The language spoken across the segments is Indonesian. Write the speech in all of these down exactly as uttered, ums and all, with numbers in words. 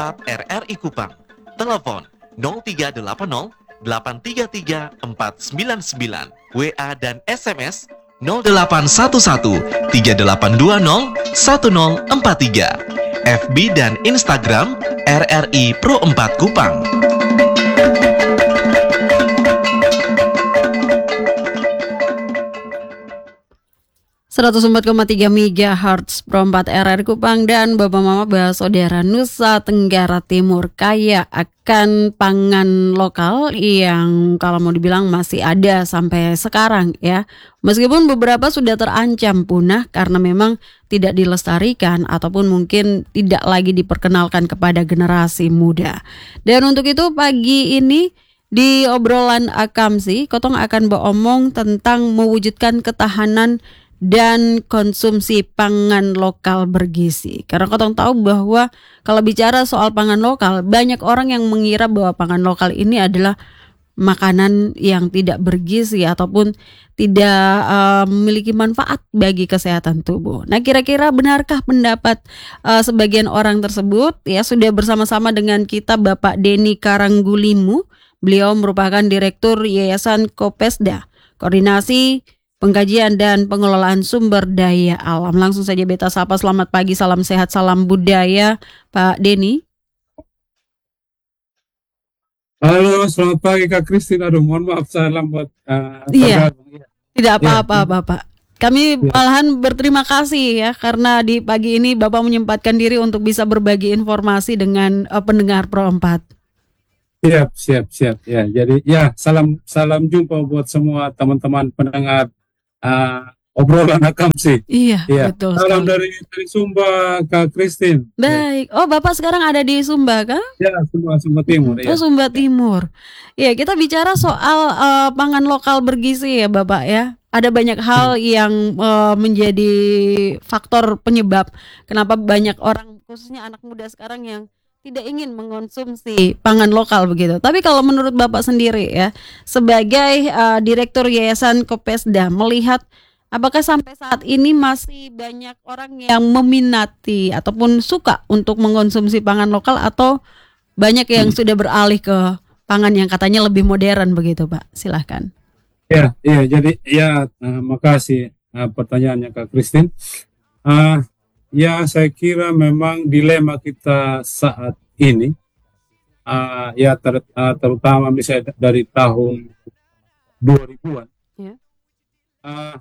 empat R R I Kupang. Telepon nol tiga delapan nol delapan tiga tiga empat sembilan sembilan. W A dan S M S nol delapan satu satu tiga delapan dua nol satu nol empat tiga. F B dan Instagram R R I Pro empat Kupang. seratus empat koma tiga megahertz Pro empat R R I Kupang. Dan Bapak Mama Saudara, Nusa Tenggara Timur kaya akan pangan lokal yang kalau mau dibilang masih ada sampai sekarang ya. Meskipun beberapa sudah terancam punah karena memang tidak dilestarikan ataupun mungkin tidak lagi diperkenalkan kepada generasi muda. Dan untuk itu pagi ini di obrolan Akamsi, Kotong akan beromong tentang mewujudkan ketahanan dan konsumsi pangan lokal bergizi. Karena Kotong tahu bahwa kalau bicara soal pangan lokal, banyak orang yang mengira bahwa pangan lokal ini adalah makanan yang tidak bergizi ataupun tidak uh, memiliki manfaat bagi kesehatan tubuh. Nah, kira-kira benarkah pendapat uh, sebagian orang tersebut? Ya, sudah bersama-sama dengan kita Bapak Denny Karanggulimu. Beliau merupakan Direktur Yayasan Kopesda, Koordinasi Pengkajian dan Pengelolaan Sumber Daya Alam. Langsung saja beta sapa, selamat pagi, salam sehat, salam budaya, Pak Denny. Halo, selamat pagi Kak Christine. Aduh, mohon maaf saya lambat. Uh, iya, tidak apa-apa ya. Bapak. Kami ya. malahan berterima kasih ya karena di pagi ini Bapak menyempatkan diri untuk bisa berbagi informasi dengan uh, pendengar Pro empat. Siap, siap, siap. Ya, jadi ya salam salam jumpa buat semua teman-teman pendengar Uh, obrolan Akamsi. Iya, ya. Betul. Salam dari, dari Sumba, Kak Christine. Baik. Oh, Bapak sekarang ada di Sumba, kah? Ya, Sumba, Sumba Timur. Oh, ya. Sumba Timur. Ya, kita bicara soal uh, pangan lokal bergizi ya, Bapak ya. Ada banyak hal hmm. yang uh, menjadi faktor penyebab kenapa banyak orang, khususnya anak muda sekarang yang tidak ingin mengonsumsi pangan lokal begitu. Tapi kalau menurut Bapak sendiri ya, sebagai uh, Direktur Yayasan Kopesda, melihat apakah sampai saat ini masih banyak orang yang meminati ataupun suka untuk mengonsumsi pangan lokal atau banyak yang hmm. sudah beralih ke pangan yang katanya lebih modern begitu, Pak? Silahkan. Ya, ya, jadi ya, uh, makasih uh, pertanyaannya Kak Christine. Uh, Ya, saya kira memang dilema kita saat ini, uh, ya ter, uh, terutama misalnya dari tahun dua ribuan, yeah. uh,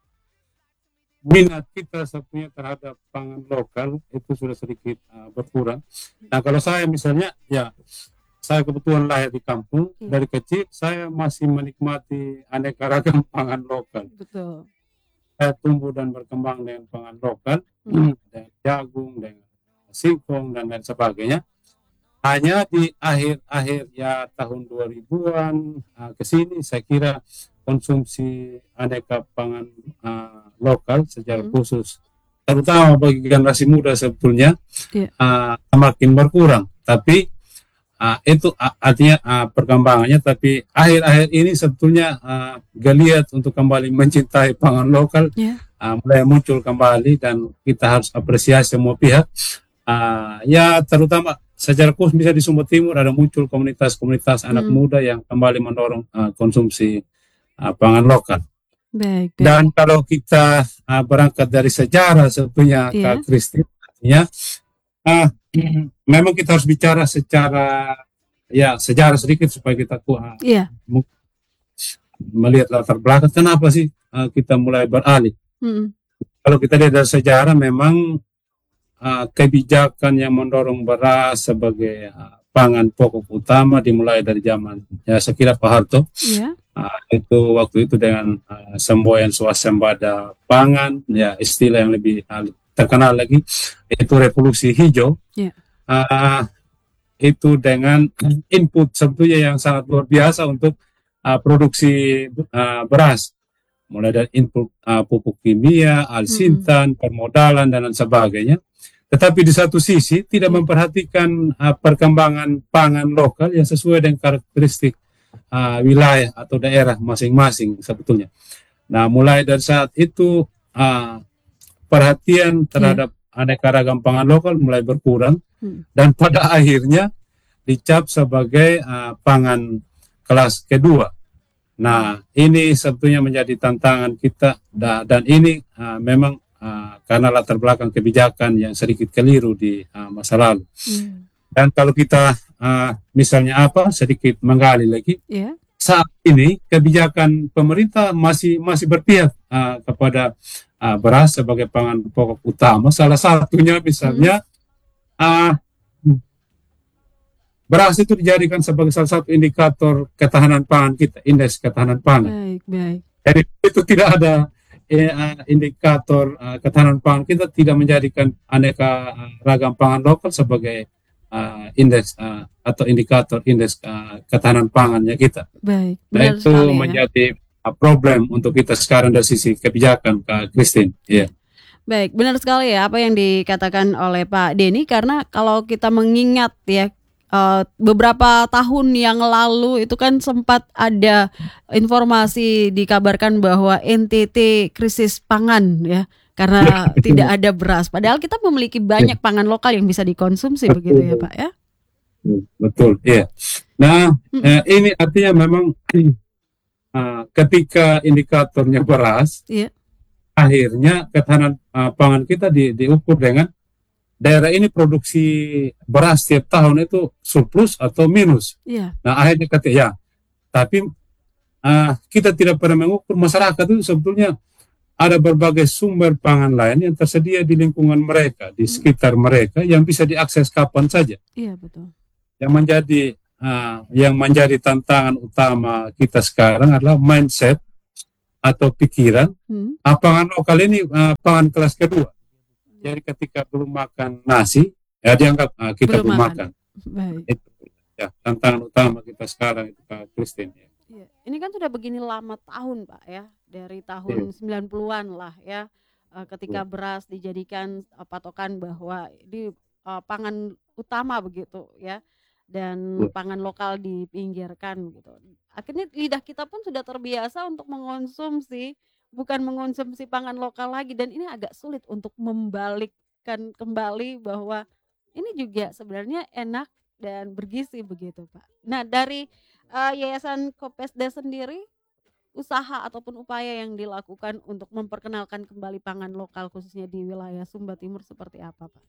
minat kita sebenarnya terhadap pangan lokal itu sudah sedikit uh, berkurang. Nah, kalau saya misalnya, ya saya kebetulan lahir di kampung, yeah. dari kecil saya masih menikmati aneka ragam pangan lokal. Betul. Saya tumbuh dan berkembang dengan pangan lokal, hmm. dengan jagung, dengan singkong, dan lain sebagainya. Hanya di akhir-akhir ya tahun dua ribuan uh, ke sini, saya kira konsumsi aneka pangan uh, lokal secara hmm. khusus, terutama bagi generasi muda sebetulnya, yeah. uh, makin berkurang. Tapi Uh, itu uh, artinya uh, perkembangannya, tapi akhir-akhir ini sebetulnya uh, geliat untuk kembali mencintai pangan lokal yeah. uh, mulai muncul kembali, dan kita harus apresiasi semua pihak. Uh, ya terutama secara khusus bisa di Sumba Timur ada muncul komunitas-komunitas hmm. anak muda yang kembali mendorong uh, konsumsi uh, pangan lokal. Baik, baik. Dan kalau kita uh, berangkat dari sejarah sebetulnya yeah. Kak Christine, artinya uh, memang kita harus bicara secara ya sejarah sedikit supaya kita kuat yeah. melihat latar belakang kenapa sih uh, kita mulai beralih. Hmm. Kalau kita lihat dari sejarah, memang uh, kebijakan yang mendorong beras sebagai uh, pangan pokok utama dimulai dari zaman ya saya kira Pak Harto. Yeah. Uh, itu waktu itu dengan uh, semboyan swasembada pangan, ya istilah yang lebih uh, terkenal lagi itu revolusi hijau. Yeah. Uh, itu dengan input sebetulnya yang sangat luar biasa untuk uh, produksi uh, beras, mulai dari input uh, pupuk kimia, alsintan, mm-hmm. permodalan dan lain sebagainya. Tetapi di satu sisi tidak mm-hmm. memperhatikan uh, perkembangan pangan lokal yang sesuai dengan karakteristik uh, wilayah atau daerah masing-masing sebetulnya. Nah, mulai dari saat itu uh, perhatian terhadap aneka ragam pangan lokal mulai berkurang Hmm. dan pada akhirnya dicap sebagai uh, pangan kelas kedua. Nah, ini sebetulnya menjadi tantangan kita da, dan ini uh, memang uh, karena latar belakang kebijakan yang sedikit keliru di uh, masa lalu. Hmm. Dan kalau kita uh, misalnya apa sedikit menggali lagi, Yeah. saat ini kebijakan pemerintah masih masih berpihak uh, kepada uh, beras sebagai pangan pokok utama. Salah satunya misalnya uh, beras itu dijadikan sebagai salah satu indikator ketahanan pangan kita, indeks ketahanan pangan. Baik, baik. Jadi itu tidak ada eh, uh, indikator uh, ketahanan pangan kita tidak menjadikan aneka uh, ragam pangan lokal sebagai uh, indeks uh, atau indikator indeks uh, ketahanan pangannya kita. Baik, Nah benar itu sekali ya. menjadi uh, problem untuk kita sekarang dari sisi kebijakan, Kak Christine. Iya. Baik, benar sekali ya apa yang dikatakan oleh Pak Denny, karena kalau kita mengingat ya eh, beberapa tahun yang lalu itu kan sempat ada informasi dikabarkan bahwa N T T krisis pangan ya karena tidak ada beras. Padahal kita memiliki banyak pangan lokal yang bisa dikonsumsi begitu ya Pak ya. Betul, iya. Nah, eh, ini artinya memang uh, ketika indikatornya beras, Iya. akhirnya ketahanan uh, pangan kita di, diukur dengan daerah ini produksi beras setiap tahun itu surplus atau minus. Iya. Nah, akhirnya kata ya, tapi uh, kita tidak pernah mengukur masyarakat itu sebetulnya ada berbagai sumber pangan lain yang tersedia di lingkungan mereka, di sekitar mereka yang bisa diakses kapan saja. Iya, betul. Yang menjadi uh, yang menjadi tantangan utama kita sekarang adalah mindset atau pikiran Hmm. uh, pangan lokal ini uh, pangan kelas kedua. Jadi ketika belum makan nasi, ya dianggap uh, kita Belum belum, makan. makan. Baik. Itu ya tantangan utama kita sekarang itu, Kak Christine. Ya. Iya. Ini kan sudah begini lama tahun Pak ya, dari tahun sembilan puluhan lah ya, eh, ketika Iya. beras dijadikan eh, patokan bahwa di eh, pangan utama begitu ya, dan Iya. pangan lokal dipinggirkan gitu. Akhirnya lidah kita pun sudah terbiasa untuk mengonsumsi, bukan mengonsumsi pangan lokal lagi, dan ini agak sulit untuk membalikkan kembali bahwa ini juga sebenarnya enak dan bergizi begitu Pak. Nah dari eh, Yayasan Kopesda sendiri, usaha ataupun upaya yang dilakukan untuk memperkenalkan kembali pangan lokal khususnya di wilayah Sumba Timur seperti apa Pak?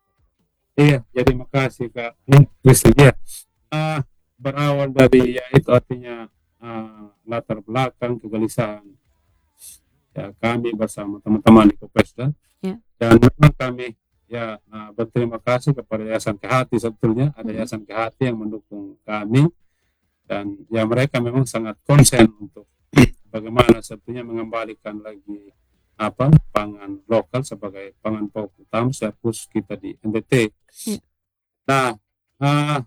Iya, jadi makasih Kak Christine. Ya. Uh, berawal dari ya itu artinya uh, latar belakang kegelisahan ya kami bersama teman-teman di Kopesda. Ya. Dan memang kami ya uh, berterima kasih kepada Yayasan Kehati sebetulnya ada Mhm. Yayasan Kehati yang mendukung kami dan ya mereka memang sangat konsen untuk bagaimana sebetulnya mengembalikan lagi apa pangan lokal sebagai pangan pokok utama khusus kita di N T T. Ya. Nah, uh,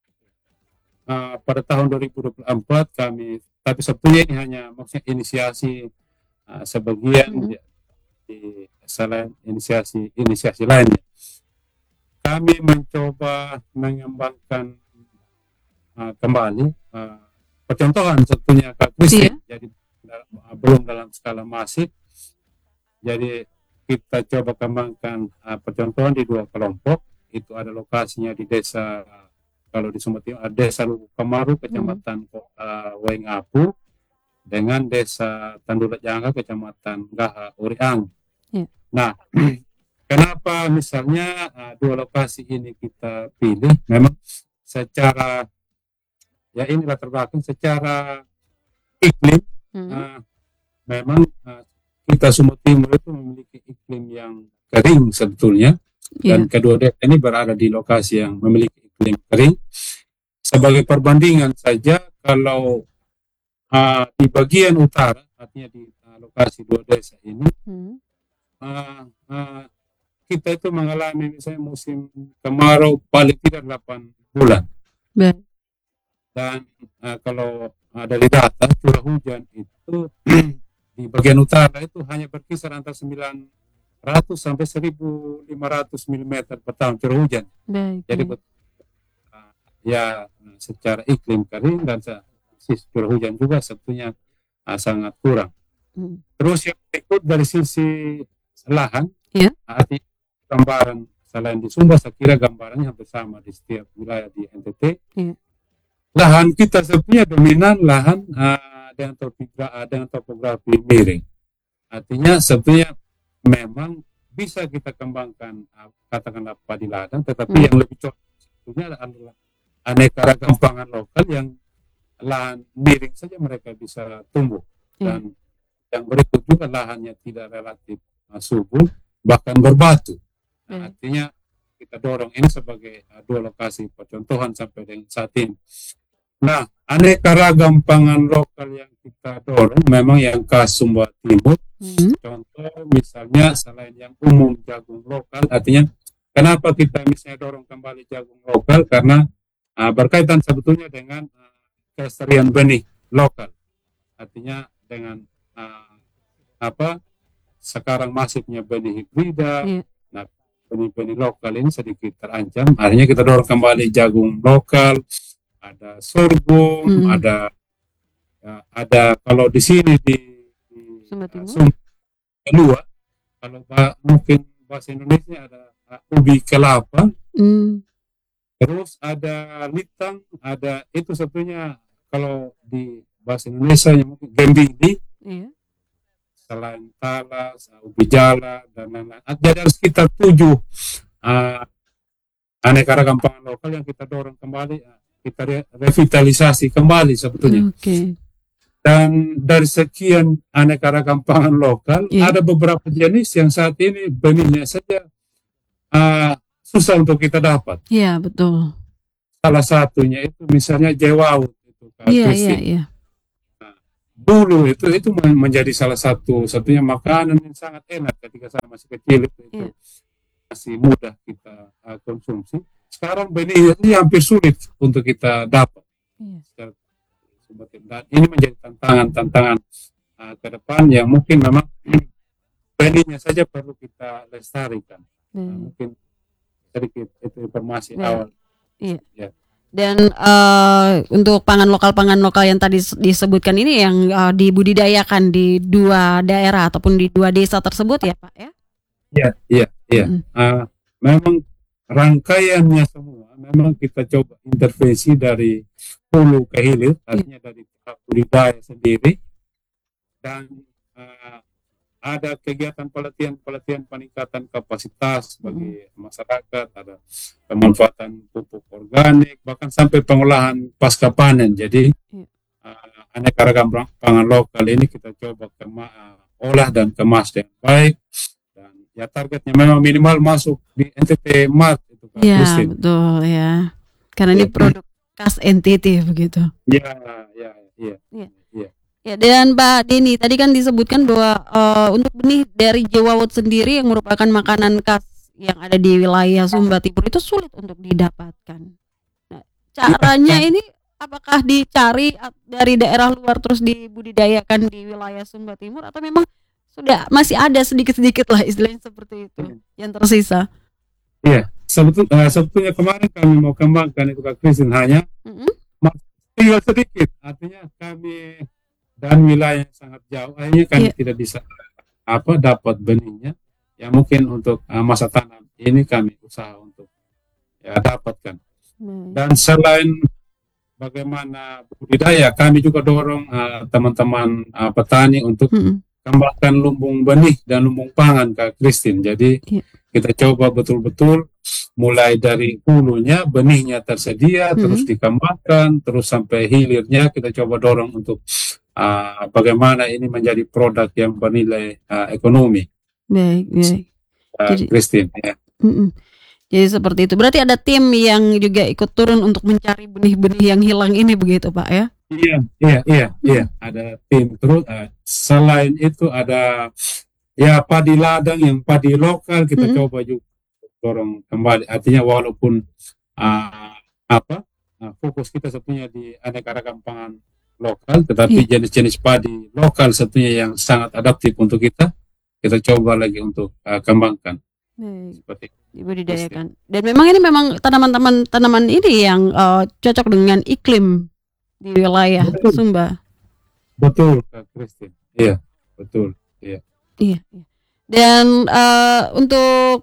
uh, pada tahun dua ribu dua puluh empat kami, tapi sebetulnya ini hanya maksudnya inisiasi uh, sebagian Mhm. di, di selain inisiasi inisiasi lainnya. Kami mencoba mengembangkan uh, kembali uh, percontohan sebetulnya Kak Christine, jadi uh, belum dalam skala masif. Jadi kita coba kembangkan uh, percontohan di dua kelompok. Itu ada lokasinya di desa, kalau di Sumba Timur, ada desa Lugu Kamaru, kecamatan uh, Wengapu, dengan desa Tandulat Jangga, kecamatan Gaha Uriang. Ya. Nah, kenapa misalnya uh, dua lokasi ini kita pilih? Memang secara, ya ini latar belakang, secara iklim, Mhm. uh, memang uh, kita Sumba Timur itu memiliki iklim yang kering sebetulnya. Ya. Dan kedua desa ini berada di lokasi yang memiliki iklim kering. Sebagai perbandingan saja, kalau uh, di bagian utara, artinya di uh, lokasi dua desa ini, Mhm. uh, uh, kita itu mengalami misalnya musim kemarau paling tidak delapan bulan. Baik. Dan uh, kalau uh, dari data curah hujan itu di bagian utara itu hanya berkisar antara sembilan ratus sampai seribu lima ratus milimeter per tahun curah hujan. Baik. Jadi baik. uh, ya secara iklim kering dan sisi curah hujan juga sebetulnya uh, sangat kurang. Mhm. Terus yang berikut dari sisi lahan, Ya. arti gambaran selain di Sumba, saya kira gambarannya hampir sama di setiap wilayah di N T T. Iya. Lahan kita sebenarnya dominan lahan uh, dengan, topogra- uh, dengan topografi miring. Artinya sebenarnya memang bisa kita kembangkan uh, katakanlah padi ladang, tetapi Hmm. yang lebih cocok sebetulnya adalah aneka ragam pangan lokal yang lahan miring saja mereka bisa tumbuh. Iya. Dan yang berikut juga lahannya tidak relatif uh, subur, bahkan berbatu. Nah, Hmm. artinya kita dorong ini sebagai uh, dua lokasi percontohan sampai dengan saat ini. Nah, aneka ragam pangan lokal yang kita dorong memang yang khas Sumba Timur. Hmm. Contoh misalnya selain yang umum jagung lokal, artinya kenapa kita misalnya dorong kembali jagung lokal, karena uh, berkaitan sebetulnya dengan uh, kelestarian benih lokal. Artinya dengan uh, apa sekarang masifnya benih hibrida, Iya. nah benih-benih lokal ini sedikit terancam. Akhirnya kita dorong kembali jagung lokal, ada sorghum, Hmm. ada ya, ada kalau di sini di, di Sumba uh, Timur. Sumba Lua, kalau ba- mungkin bahasa Indonesia ada uh, ubi kelapa, Hmm. terus ada litang, ada itu sebetulnya kalau di bahasa Indonesia yang mungkin gembini, Iya. selain talas, uh, ubi jala dan lain-lain. Ah, Jadi ada sekitar tujuh uh, aneka ragam pangan lokal yang kita dorong kembali, uh, kita re- revitalisasi kembali sebetulnya. Oke. Dan dari sekian aneka ragam pangan lokal, Iya. ada beberapa jenis yang saat ini benihnya saja uh, susah untuk kita dapat. Iya, betul. Salah satunya itu misalnya jewawut itu, Kak Iya, iya, Christine. iya. Dulu itu itu men- menjadi salah satu satunya makanan yang sangat enak ketika saya masih kecil, itu, itu Iya. masih mudah kita uh, konsumsi. Sekarang benih ini hampir sulit untuk kita dapat. Iya. Secara sumber. Dan ini menjadi tantangan-tantangan uh, ke depan yang mungkin memang benihnya saja perlu kita lestarikan. Nah, Baik. mungkin sedikit itu informasi Baik. awal. Iya. Ya. Dan eh, untuk pangan lokal pangan lokal yang tadi s- disebutkan ini yang eh, dibudidayakan di dua daerah ataupun di dua desa tersebut ya Pak ya? Iya, iya, iya. Mm. Uh, memang rangkaiannya semua memang kita coba intervensi dari hulu ke hilir, artinya dari pihak budidaya sendiri, dan uh, ada kegiatan pelatihan-pelatihan peningkatan kapasitas bagi masyarakat, ada pemanfaatan pupuk organik, bahkan sampai pengolahan pasca panen. Jadi Iya. uh, aneka ragam pangan lokal ini kita coba kema- uh, olah dan kemas dengan baik, dan ya targetnya memang minimal masuk di N T T Mart itu, Kak Iya Christine. betul ya. Karena ini Iya. produk khas N T T begitu. Ya, ya, iya. Iya. Iya. Ya, dan Pak Denny tadi kan disebutkan bahwa eh, untuk benih dari jewawut sendiri yang merupakan makanan khas yang ada di wilayah Sumba Timur itu sulit untuk didapatkan. Nah, caranya ini apakah dicari at- dari daerah luar terus dibudidayakan di wilayah Sumba Timur atau memang sudah masih ada sedikit-sedikit lah istilahnya seperti itu yang tersisa? Iya, Sebetul- eh, sebetulnya kemarin kami mau kembangkan itu, Kak Christine, hanya Mm-mm. tinggal sedikit. Artinya kami dan wilayah yang sangat jauh, akhirnya kami Iya. tidak bisa apa dapat benihnya. Ya mungkin untuk uh, masa tanam ini kami usaha untuk ya dapatkan. Baik. Dan selain bagaimana budidaya, kami juga dorong uh, teman-teman uh, petani untuk Mm-mm. kembangkan lumbung benih dan lumbung pangan, Kak Christine. Jadi Iya. kita coba betul-betul mulai dari hulunya benihnya tersedia, Mhm. terus dikembangkan, terus sampai hilirnya kita coba dorong untuk uh, bagaimana ini menjadi produk yang bernilai uh, ekonomi, Baik, baik. uh, Jadi- Christine. Ya. Mm-mm. Jadi seperti itu. Berarti ada tim yang juga ikut turun untuk mencari benih-benih yang hilang ini begitu Pak ya? Iya, iya, iya, iya. Ada tim terus. uh, selain itu ada ya padi ladang yang padi lokal kita Mhm. coba juga dorong kembali. Artinya walaupun uh, apa uh, fokus kita sebetulnya di aneka ragam pangan lokal, tetapi Iya. jenis-jenis padi lokal sebetulnya yang sangat adaptif untuk kita, kita coba lagi untuk uh, kembangkan Baik, seperti itu. dibudidayakan. Dan memang ini memang tanaman-tanaman tanaman ini yang eh, cocok dengan iklim di wilayah Betul. Sumba. Betul, Kak Christine. Iya, betul. Iya. Iya. iya. Dan eh, untuk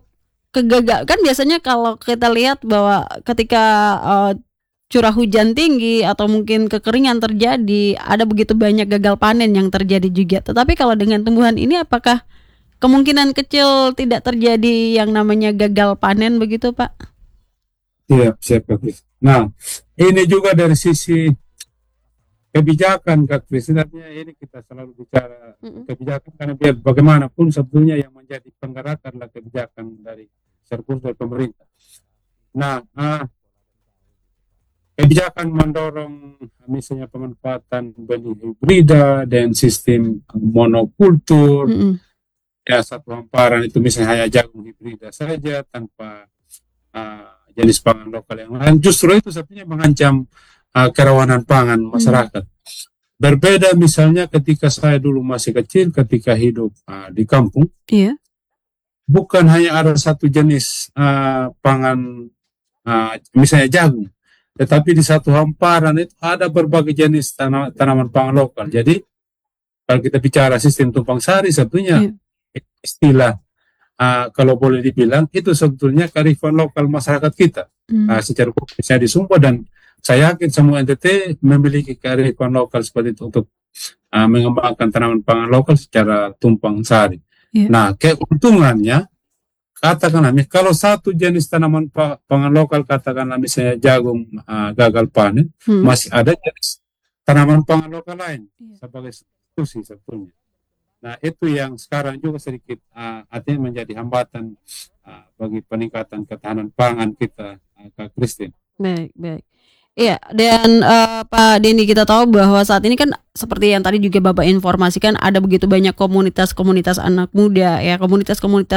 kegagal kan biasanya kalau kita lihat bahwa ketika uh, curah hujan tinggi atau mungkin kekeringan terjadi, ada begitu banyak gagal panen yang terjadi juga. Tetapi kalau dengan tumbuhan ini apakah kemungkinan kecil tidak terjadi yang namanya gagal panen begitu, Pak? Iya, siap Kak Kris. Nah, ini juga dari sisi kebijakan Kak Kris. Sebenarnya ini kita selalu bicara mm-hmm. kebijakan, karena biar bagaimanapun sebetulnya yang menjadi penggerak adalah kebijakan dari servis dari pemerintah. Nah, uh, kebijakan mendorong misalnya pemanfaatan benih hibrida dan sistem monokultur, mm-hmm. ya satu hamparan itu misalnya hanya jagung hibrida saja tanpa uh, jenis pangan lokal yang lain. Justru itu sebenarnya mengancam uh, kerawanan pangan masyarakat. Mm-hmm. Berbeda misalnya ketika saya dulu masih kecil, ketika hidup uh, di kampung, yeah. bukan hanya ada satu jenis uh, pangan, uh, misalnya jagung, tetapi di satu hamparan itu ada berbagai jenis tanam, tanaman pangan lokal. Jadi kalau kita bicara sistem tumpang sari, sebetulnya yeah. istilah uh, kalau boleh dibilang itu sebetulnya kearifan lokal masyarakat kita, mm. uh, secara khususnya di Sumba, dan saya yakin semua N T T memiliki kearifan lokal seperti itu untuk uh, mengembangkan tanaman pangan lokal secara tumpang sari. Yeah. Nah, keuntungannya, katakanlah, kalau satu jenis tanaman pangan lokal, katakanlah misalnya jagung uh, gagal panen, hmm. masih ada jenis tanaman pangan lokal lain yeah. sebagai substitusi sebetulnya. Nah, itu yang sekarang juga sedikit uh, artinya menjadi hambatan uh, bagi peningkatan ketahanan pangan kita, uh, Kak Christine. Baik, baik. Iya, dan uh, Pak Denny, kita tahu bahwa saat ini kan seperti yang tadi juga Bapak informasikan, ada begitu banyak komunitas-komunitas anak muda, ya komunitas-komunitas